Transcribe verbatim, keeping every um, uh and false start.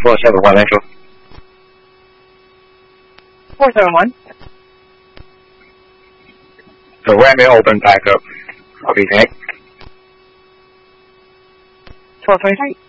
four seven one, Angel. four seven one. So Romeo open back up. I'll be Nick. twelve twenty-three.